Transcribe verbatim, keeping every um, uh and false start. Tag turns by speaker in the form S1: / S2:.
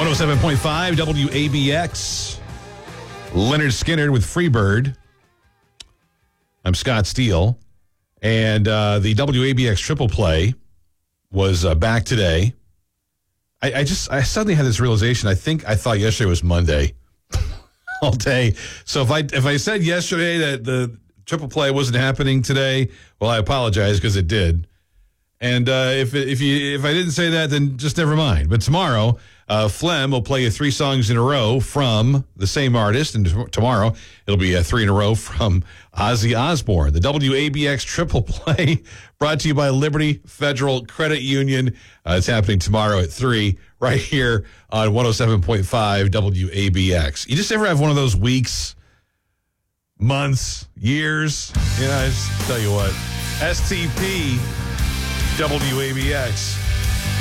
S1: one oh seven point five W A B X. Leonard Skinner with Freebird. I'm Scott Steele. And uh, the W A B X Triple Play was uh, back today. I, I just, I suddenly had this realization. I think I thought yesterday was Monday all day. So if I, if I said yesterday that the Triple Play wasn't happening today, well, I apologize because it did. And uh, if if you if I didn't say that, then just never mind. But tomorrow, uh, Flem will play you three songs in a row from the same artist, and t- tomorrow it'll be a three in a row from Ozzy Osbourne. The W A B X Triple Play brought to you by Liberty Federal Credit Union. Uh, it's happening tomorrow at three, right here on one oh seven point five W A B X. You just ever have one of those weeks, months, years? You know, I just tell you what, S T P. W A B X.